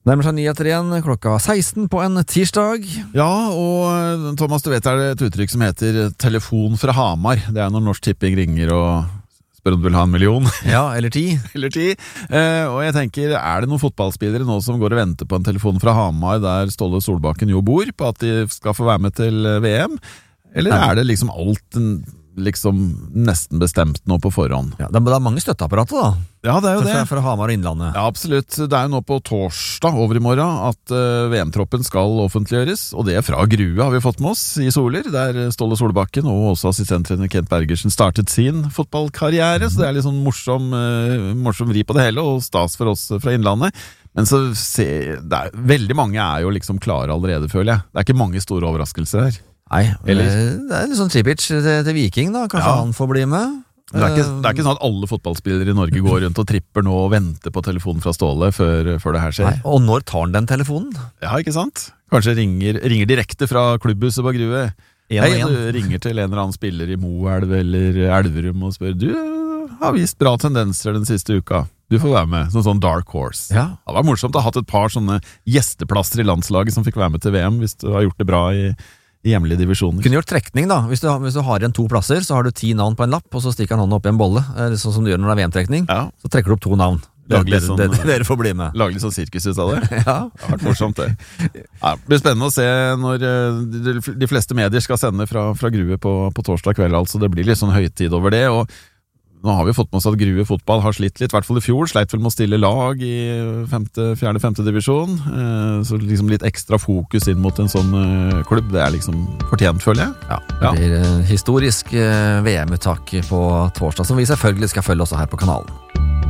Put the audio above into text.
Nærmer seg nyheter igjen, klokka 16 på en tirsdag. Ja, og Thomas, du vet det er et uttrykk som heter telefon fra Hamar. Det er når Norsk Tipping ringer og spør om du vil ha 1 million. Ja, eller 10. Eller 10. Og jeg tenker, er det noen fotballspillere nå som går og venter på en telefon fra Hamar der Ståle Solbakken jo bor, på at de skal få være med til VM? Eller er det liksom alt nesten bestemt nå på forhånd? Ja, det er mange støtteapparater da. Ja, det er jo det. For Hamar og Innlandet. Ja, absolutt. Det er jo nå på torsdag over i morgen at VM-troppen skal offentliggjøres, og det fra Grue har vi fått med oss i Soler, der Ståle Solbakken og også assistenttrener Kent Bergersen startet sin fotballkarriere, så det er litt sånn morsom vri på det hele, og stas for oss fra Innlandet. Men så veldig mange er jo liksom klare allerede, føler jeg. Det er ikke mange store overraskelser her. Nei, det er litt sånn Tripic til Viking da, kanskje han får bli med. Det er ikke sånn at alle fotballspillere i Norge går rundt og tripper nå og venter på telefonen fra Ståle før det her skjer. Nei, og når tar han den telefonen? Ja, ikke sant? Kanskje ringer direkte fra klubbhuset på Grue. Du ringer til en eller annen spiller i Moelv eller Elverum og spør, du har vist bra tendenser den siste uka. Du får være med, sånn dark horse. Ja. Det var morsomt å ha hatt et par sånne gjesteplasser i landslaget som fikk være med til VM hvis du har gjort det bra i hjemlige divisjoner. Kunne gjort trekning da. Hvis du har igjen 2 plasser, så har du 10 navn på en lapp, og så stikker han hånden opp i en bolle, sånn som du gjør når det er VM-trekning. Ja. Så trekker du opp 2 navn. Dere får bli med. Lage litt sånn sirkus ut av det. Ja. Det har vært morsomt det. Ja, det blir spennende å se når de fleste medier skal sende fra Grue på torsdag kveld, altså. Det blir litt sånn høytid over det, og nå har vi fått med oss at Grue fotball har slitt litt, i hvert fall i fjor, sleit vel med å stille lag i 4.-5. divisjon, så liksom litt ekstra fokus inn mot en sånn klubb, det er liksom fortjent, føler jeg. Ja, det blir historisk VM-uttak på torsdag, som vi selvfølgelig skal følge også her på kanalen.